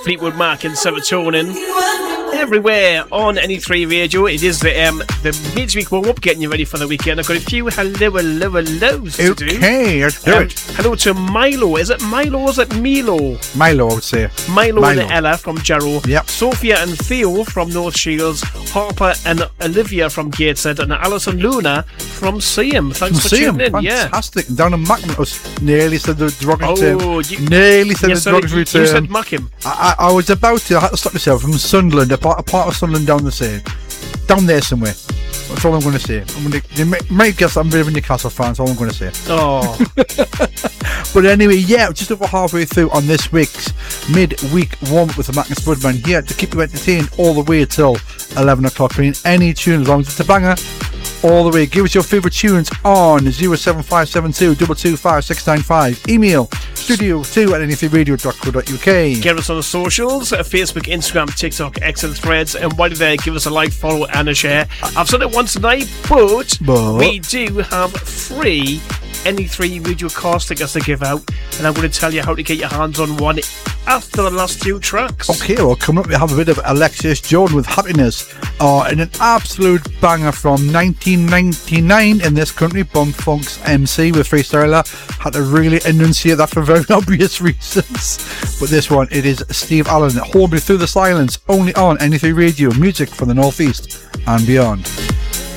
Fleetwood Mac and Serotonin. Everywhere on NE3 Radio. It is the midweek warm-up, getting you ready for the weekend. I've got a few hellos to do. Okay, let's do it. Hello to Milo. Is it Milo or is it Milo? Milo, I would say. Milo and Ella from Jarrow. Yep. Sophia and Theo from North Shields. Harper and Olivia from Gateshead. And Alice and Luna from Seaham. Thanks for tuning in. Fantastic. Down in Mackham, nearly said the derogatory term. You said Mackham. I was about to. I had to stop myself. From Sunderland, a part of Sunderland down there somewhere. That's all I'm going to say. You might guess I'm a bit of a Newcastle fan. That's all I'm going to say. Oh. But anyway, just over halfway through on this week's midweek warm-up with the Mac and Spudman here to keep you entertained all the way till 11 o'clock. Playing any tune as long as it's a banger. All the way. Give us your favourite tunes on 07572 225 695. Email studio2@anythingradio.co.uk. Get us on the socials, Facebook, Instagram, TikTok, X and Threads, and while you're there, give us a like, follow and a share. I've said it once tonight, but we do have free NE3 Radio car stickers to give out, and I'm going to tell you how to get your hands on one after the last few tracks. Okay, well, coming up we have a bit of Alexis Jordan with Happiness, and an absolute banger from 1999 in this country. Bump Funk's MC with Freestyler had to really enunciate that for very obvious reasons, but this one, it is Steve Allen, Hold Me Through the Silence, only on NE3 Radio, music from the Northeast and beyond.